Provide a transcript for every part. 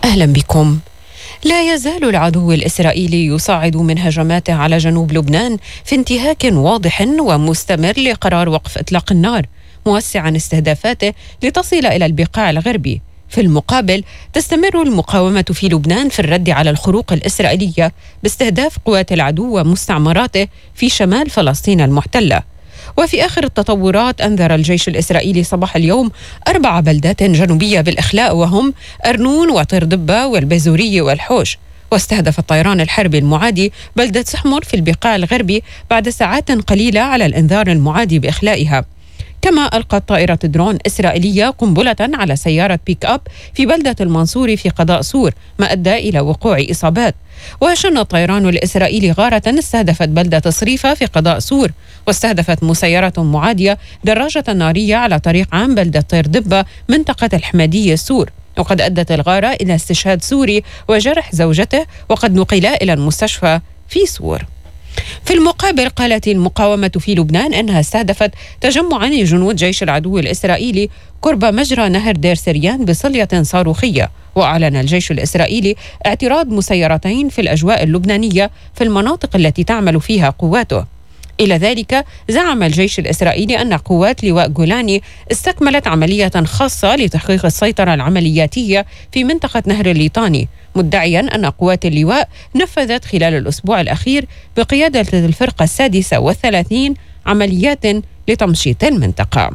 أهلا بكم. لا يزال العدو الإسرائيلي يصعد من هجماته على جنوب لبنان في انتهاك واضح ومستمر لقرار وقف إطلاق النار، موسعا استهدافاته لتصل إلى البقاع الغربي. في المقابل تستمر المقاومة في لبنان في الرد على الخروق الإسرائيلية باستهداف قوات العدو ومستعمراته في شمال فلسطين المحتلة. وفي آخر التطورات أنذر الجيش الإسرائيلي صباح اليوم 4 بلدات جنوبية بالإخلاء، وهم أرنون وطردبة والبيزورية والحوش. واستهدف الطيران الحربي المعادي بلدة سحمر في البقاع الغربي بعد ساعات قليلة على الإنذار المعادي بإخلائها. كما ألقت طائرة درون إسرائيلية قنبلة على سيارة بيك أب في بلدة المنصوري في قضاء سور، ما أدى إلى وقوع إصابات. وشن الطيران الإسرائيلي غارة استهدفت بلدة صريفة في قضاء سور، واستهدفت مسيرة معادية دراجة نارية على طريق عام بلدة طردبة منطقة الحمادية سور. وقد أدت الغارة إلى استشهاد سوري وجرح زوجته، وقد نقلا إلى المستشفى في سور. في المقابل قالت المقاومة في لبنان أنها استهدفت تجمعا لجنود جيش العدو الإسرائيلي قرب مجرى نهر دير سريان بصلية صاروخية. وأعلن الجيش الإسرائيلي اعتراض مسيرتين في الأجواء اللبنانية في المناطق التي تعمل فيها قواته. إلى ذلك زعم الجيش الإسرائيلي أن قوات لواء جولاني استكملت عملية خاصة لتحقيق السيطرة العملياتية في منطقة نهر الليطاني، مدعيا أن قوات اللواء نفذت خلال الأسبوع الأخير بقيادة الفرقة 36 عمليات لتمشيط المنطقة.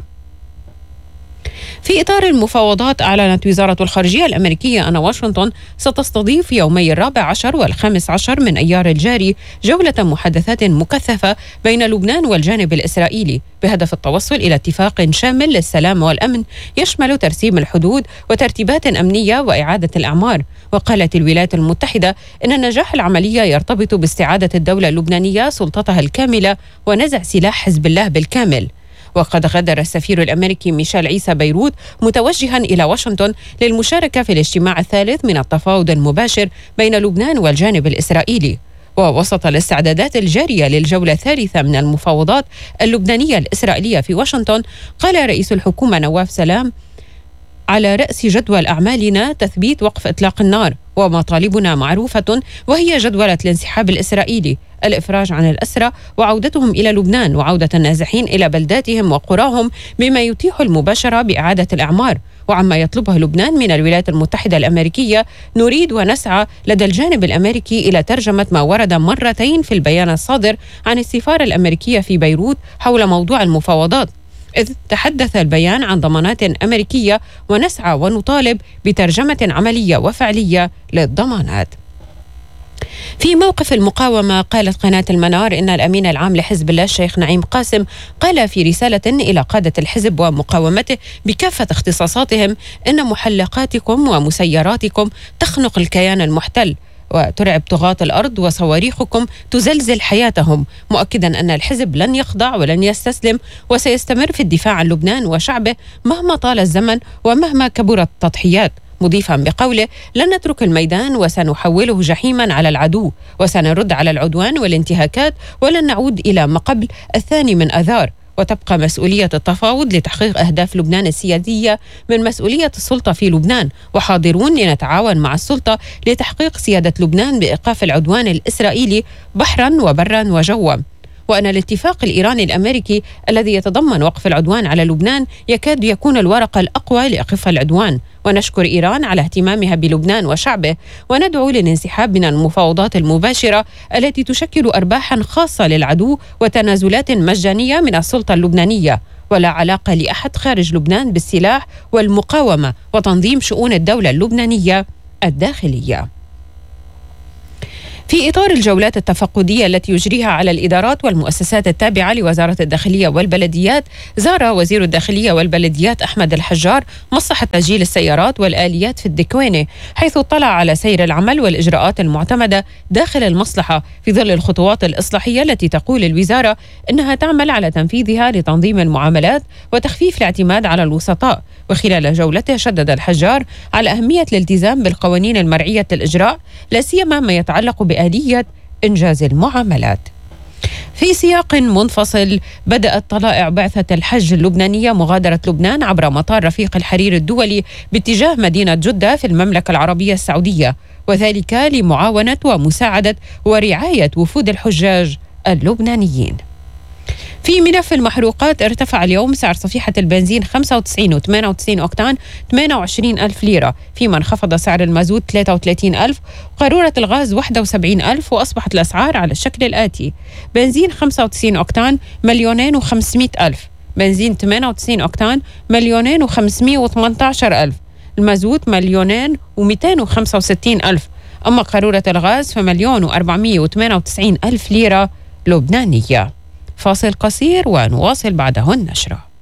في إطار المفاوضات، أعلنت وزارة الخارجية الأمريكية أن واشنطن ستستضيف يومي 14 و15 من أيار الجاري جولة محادثات مكثفة بين لبنان والجانب الإسرائيلي بهدف التوصل إلى اتفاق شامل للسلام والأمن يشمل ترسيم الحدود وترتيبات أمنية وإعادة الأعمار. وقالت الولايات المتحدة إن نجاح العملية يرتبط باستعادة الدولة اللبنانية سلطتها الكاملة ونزع سلاح حزب الله بالكامل. وقد غادر السفير الأمريكي ميشيل عيسى بيروت متوجها إلى واشنطن للمشاركة في الاجتماع الثالث من التفاوض المباشر بين لبنان والجانب الإسرائيلي. ووسط الاستعدادات الجارية للجولة الثالثة من المفاوضات اللبنانية الإسرائيلية في واشنطن، قال رئيس الحكومة نواف سلام: على رأس جدول أعمالنا تثبيت وقف إطلاق النار، ومطالبنا معروفة وهي جدولة الانسحاب الإسرائيلي، الإفراج عن الأسرى وعودتهم إلى لبنان، وعودة النازحين إلى بلداتهم وقراهم بما يتيح المباشرة بإعادة الأعمار. وعما يطلبه لبنان من الولايات المتحدة الأمريكية، نريد ونسعى لدى الجانب الأمريكي إلى ترجمة ما ورد مرتين في البيان الصادر عن السفارة الأمريكية في بيروت حول موضوع المفاوضات، إذ تحدث البيان عن ضمانات أمريكية، ونسعى ونطالب بترجمة عملية وفعلية للضمانات. في موقف المقاومة، قالت قناة المنار إن الأمين العام لحزب الله الشيخ نعيم قاسم قال في رسالة إلى قادة الحزب ومقاومته بكافة اختصاصاتهم إن محلقاتكم ومسيراتكم تخنق الكيان المحتل وترعب طغاة الأرض، وصواريخكم تزلزل حياتهم، مؤكدا أن الحزب لن يخضع ولن يستسلم، وسيستمر في الدفاع عن لبنان وشعبه مهما طال الزمن ومهما كبرت التضحيات، مضيفا بقوله: لن نترك الميدان وسنحوله جحيما على العدو، وسنرد على العدوان والانتهاكات، ولن نعود إلى ما قبل الثاني من آذار. وتبقى مسؤولية التفاوض لتحقيق أهداف لبنان السيادية من مسؤولية السلطة في لبنان، وحاضرون لنتعاون مع السلطة لتحقيق سيادة لبنان بإيقاف العدوان الإسرائيلي بحرا وبرا وجوا. وأن الاتفاق الإيراني الأمريكي الذي يتضمن وقف العدوان على لبنان يكاد يكون الورقة الأقوى لإيقاف العدوان. ونشكر إيران على اهتمامها بلبنان وشعبه، وندعو للانسحاب من المفاوضات المباشرة التي تشكل أرباحا خاصة للعدو وتنازلات مجانية من السلطة اللبنانية، ولا علاقة لأحد خارج لبنان بالسلاح والمقاومة وتنظيم شؤون الدولة اللبنانية الداخلية. في إطار الجولات التفقدية التي يجريها على الإدارات والمؤسسات التابعة لوزارة الداخلية والبلديات، زار وزير الداخلية والبلديات أحمد الحجار مصلحة تسجيل السيارات والآليات في الدكوينة، حيث اطلع على سير العمل والإجراءات المعتمدة داخل المصلحة في ظل الخطوات الإصلاحية التي تقول الوزارة إنها تعمل على تنفيذها لتنظيم المعاملات وتخفيف الاعتماد على الوسطاء. وخلال جولته شدد الحجار على أهمية الالتزام بالقوانين المرعية الإجراء، لا سيما ما يتعلق بآلية إنجاز المعاملات. في سياق منفصل، بدأت طلائع بعثة الحج اللبنانية مغادرة لبنان عبر مطار رفيق الحرير الدولي باتجاه مدينة جدة في المملكة العربية السعودية، وذلك لمعاونة ومساعدة ورعاية وفود الحجاج اللبنانيين. في ملف المحروقات، ارتفع اليوم سعر صفيحة البنزين 95 و98 أوكتان 28,000 ليرة، فيما انخفض سعر المازوت 33,000 وقارورة الغاز 71,000، وأصبحت الأسعار على الشكل الآتي: بنزين 95 أوكتان 2,500,000، بنزين 98 أوكتان 2,518,000، المازوت 2,265,000، أما قارورة الغاز ف1,498,000 ليرة لبنانية. فاصل قصير ونواصل بعده النشرة.